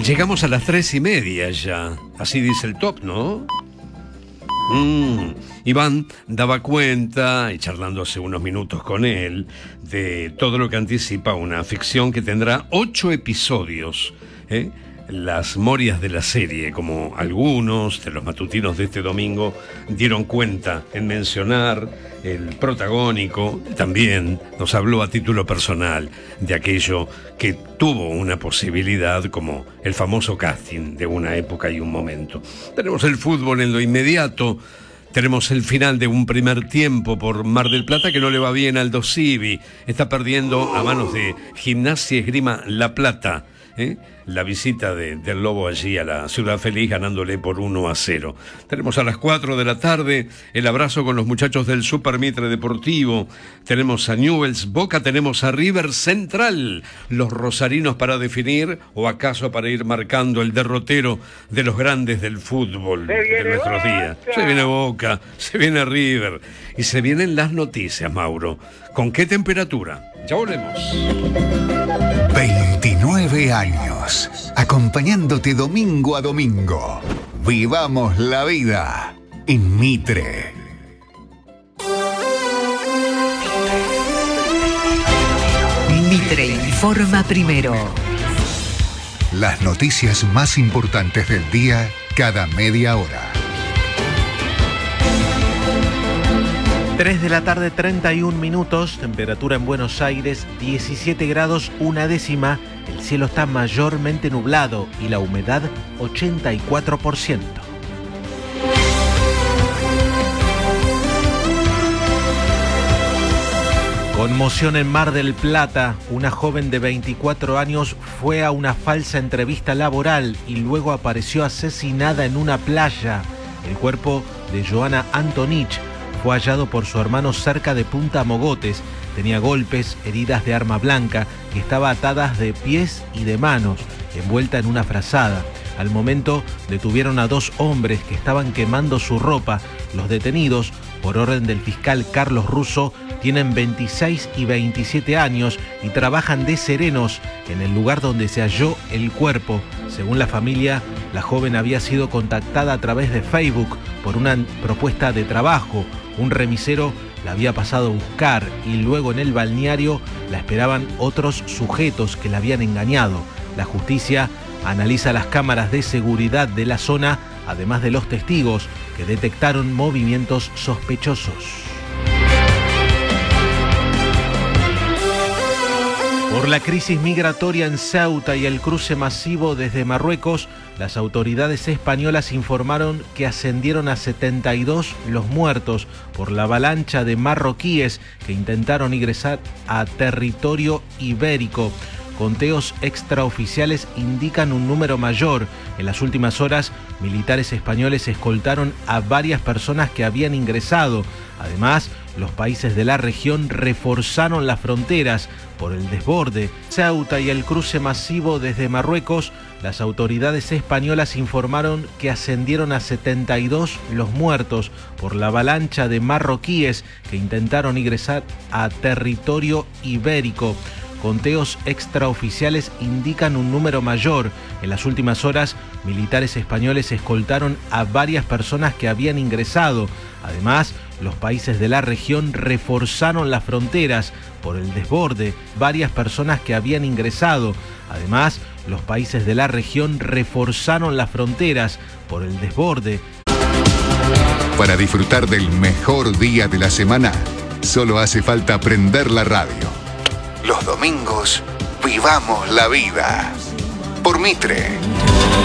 Llegamos a las 3:30 ya. Así dice el top, ¿no? Iván daba cuenta, y charlando hace unos minutos con él, de todo lo que anticipa una ficción que tendrá 8 episodios, Las morias de la serie, como algunos de los matutinos de este domingo dieron cuenta en mencionar el protagónico. También nos habló a título personal de aquello que tuvo una posibilidad, como el famoso casting de una época y un momento. Tenemos el fútbol en lo inmediato. Tenemos el final de un primer tiempo por Mar del Plata que no le va bien al Aldo Civi. Está perdiendo a manos de Gimnasia Esgrima La Plata. La visita del Lobo allí a la Ciudad Feliz, ganándole por 1-0. Tenemos a las 4 de la tarde el abrazo con los muchachos del Super Mitre Deportivo. Tenemos a Newell's Boca, tenemos a River Central. Los rosarinos para definir, o acaso para ir marcando el derrotero de los grandes del fútbol de nuestros días. Se viene Boca, se viene River y se vienen las noticias, Mauro. ¿Con qué temperatura? Ya volvemos. 29 años, acompañándote domingo a domingo. Vivamos la vida en Mitre. Mitre informa primero. Las noticias más importantes del día cada media hora. 3 de la tarde, 31 minutos, temperatura en Buenos Aires, 17 grados, 1/10. El cielo está mayormente nublado y la humedad 84%. Conmoción en Mar del Plata. Una joven de 24 años fue a una falsa entrevista laboral y luego apareció asesinada en una playa. El cuerpo de Joana Antonich fue hallado por su hermano cerca de Punta Mogotes. Tenía golpes, heridas de arma blanca y estaba atada de pies y de manos, envuelta en una frazada. Al momento detuvieron a 2 hombres que estaban quemando su ropa. Los detenidos, por orden del fiscal Carlos Russo, tienen 26 y 27 años y trabajan de serenos en el lugar donde se halló el cuerpo. Según la familia, la joven había sido contactada a través de Facebook por una propuesta de trabajo. Un remisero la había pasado a buscar y luego en el balneario la esperaban otros sujetos que la habían engañado. La justicia analiza las cámaras de seguridad de la zona, además de los testigos que detectaron movimientos sospechosos. Por la crisis migratoria en Ceuta y el cruce masivo desde Marruecos, las autoridades españolas informaron que ascendieron a 72 los muertos por la avalancha de marroquíes que intentaron ingresar a territorio ibérico. Conteos extraoficiales indican un número mayor. En las últimas horas, militares españoles escoltaron a varias personas que habían ingresado. Además, los países de la región reforzaron las fronteras por el desborde. Ceuta y el cruce masivo desde Marruecos, las autoridades españolas informaron que ascendieron a 72 los muertos por la avalancha de marroquíes que intentaron ingresar a territorio ibérico. Conteos extraoficiales indican un número mayor. En las últimas horas, militares españoles escoltaron a varias personas que habían ingresado. Además, los países de la región reforzaron las fronteras por el desborde. Varias personas que habían ingresado. Además, los países de la región reforzaron las fronteras por el desborde. Para disfrutar del mejor día de la semana, solo hace falta prender la radio. Los domingos, vivamos la vida. Por Mitre.